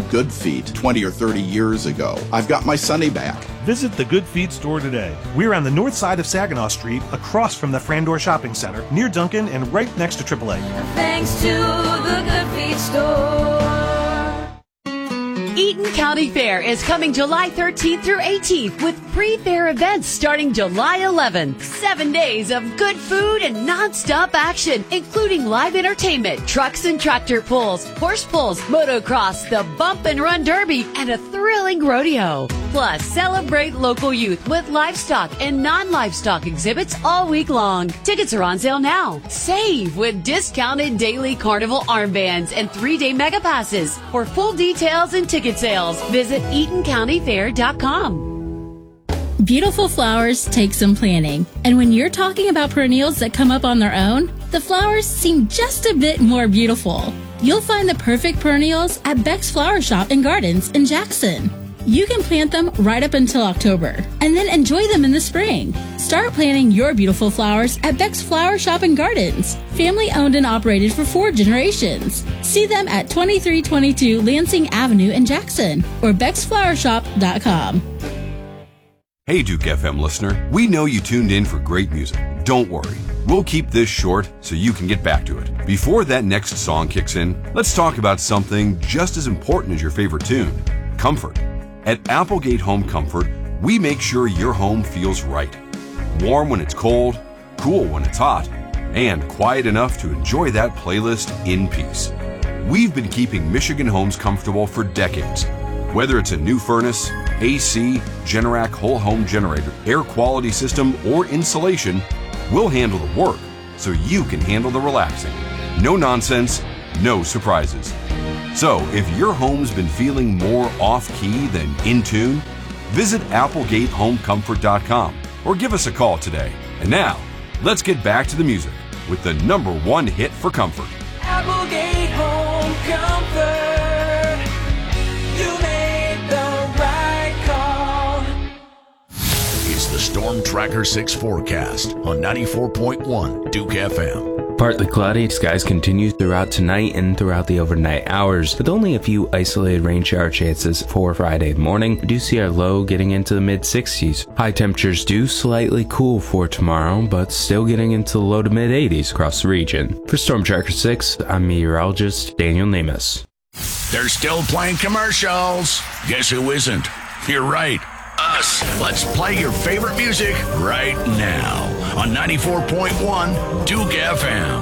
Good Feet 20 or 30 years ago. I've got my Sonny back. Visit the Good Feet store today. We're on the north side of Saginaw Street, across from the Frandor Shopping Center, near Duncan and right next to AAA. Thanks to the Good Feet store. Eaton County Fair is coming July 13th through 18th with pre-fair events starting July 11th. 7 days of good food and non-stop action, including live entertainment, trucks and tractor pulls, horse pulls, motocross, the Bump and Run Derby, and a thrilling rodeo. Plus, celebrate local youth with livestock and non-livestock exhibits all week long. Tickets are on sale now. Save with discounted daily carnival armbands and 3-day mega passes. For full details and ticket sales, visit EatonCountyFair.com. Beautiful flowers take some planning. And when you're talking about perennials that come up on their own, the flowers seem just a bit more beautiful. You'll find the perfect perennials at Beck's Flower Shop and Gardens in Jackson. You can plant them right up until October and then enjoy them in the spring. Start planting your beautiful flowers at Beck's Flower Shop and Gardens, family owned and operated for 4 generations. See them at 2322 Lansing Avenue in Jackson or becksflowershop.com. Hey Duke FM listener, we know you tuned in for great music. Don't worry, we'll keep this short so you can get back to it. Before that next song kicks in, let's talk about something just as important as your favorite tune: comfort. At Applegate Home Comfort, we make sure your home feels right. Warm when it's cold, cool when it's hot, and quiet enough to enjoy that playlist in peace. We've been keeping Michigan homes comfortable for decades. Whether it's a new furnace, AC, Generac whole home generator, air quality system, or insulation, we'll handle the work so you can handle the relaxing. No nonsense, no surprises. So, if your home's been feeling more off-key than in tune, visit ApplegateHomeComfort.com or give us a call today. And now, let's get back to the music with the #1 hit for comfort. Applegate Home Comfort. You made the right call. It's the Storm Tracker 6 forecast on 94.1 Duke FM. Partly cloudy, skies continue throughout tonight and throughout the overnight hours, with only a few isolated rain shower chances for Friday morning. We do see our low getting into the mid-60s. High temperatures do slightly cool for tomorrow, but still getting into the low to mid-80s across the region. For Storm Tracker 6, I'm meteorologist Daniel Nemus. They're still playing commercials. Guess who isn't? You're right. Us. Let's play your favorite music right now on 94.1 Duke FM.